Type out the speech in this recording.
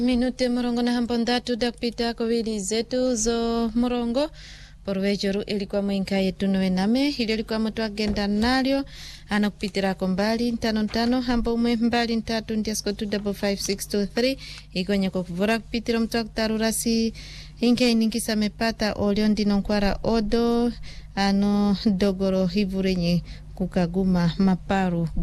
Minute morongo na hampondatu dakpita kowili zetu zo morongo porwejoru ilikuwa mwinka yetu noename ili ilikuwa mtu agenda nalyo ana kupitira kombali ntano hambo umwe mbali ntatu ndiasko 255623 ikonye kwa kuvura kupitira mtu akutarurasi inke inikisa mepata olio ndino nkwara odo ano dogoro hivurenye kukaguma maparu